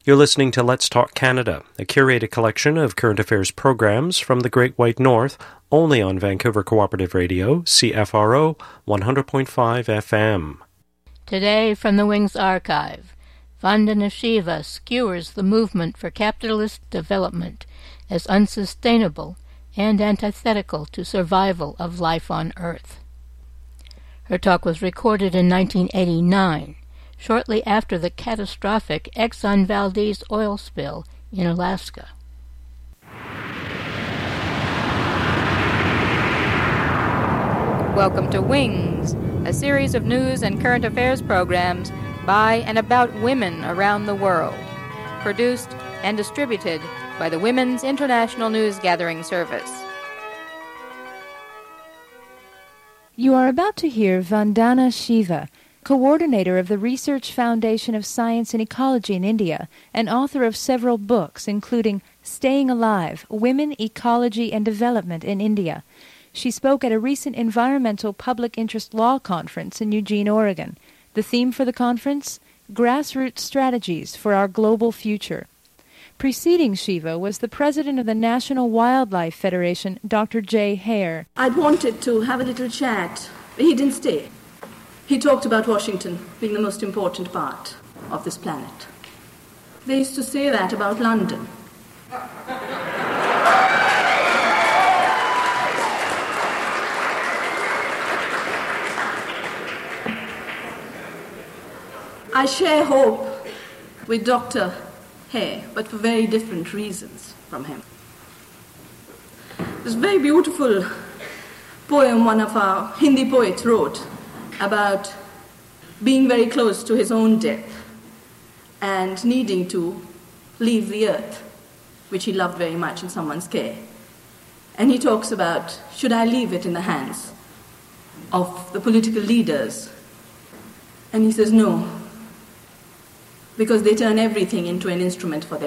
You're listening to Let's Talk Canada, a curated collection of current affairs programs from the Great White North, only on Vancouver Cooperative Radio, CFRO 100.5 FM. Today from the Wings Archive, Vandana Shiva skewers the movement for capitalist development as unsustainable and antithetical to survival of life on Earth. Her talk was recorded in 1989, shortly after the catastrophic Exxon Valdez oil spill in Alaska. Welcome to Wings, a series of news and current affairs programs by and about women around the world, produced and distributed by the Women's International News Gathering Service. You are about to hear Vandana Shiva, coordinator of the Research Foundation of Science and Ecology in India, and author of several books, including Staying Alive, Women, Ecology and Development in India. She spoke at a recent environmental public interest law conference in Eugene, Oregon. The theme for the conference? Grassroots Strategies for Our Global Future. Preceding Shiva was the president of the National Wildlife Federation, Dr. Jay Hare. I'd wanted to have a little chat, but he didn't stay. He talked about Washington being the most important part of this planet. They used to say that about London. I share hope with Dr. Hare, but for very different reasons from him. This very beautiful poem one of our Hindi poets wrote about being very close to his own death and needing to leave the earth, which he loved very much, in someone's care. And he talks about, should I leave it in the hands of the political leaders? And he says, no, because they turn everything into an instrument for their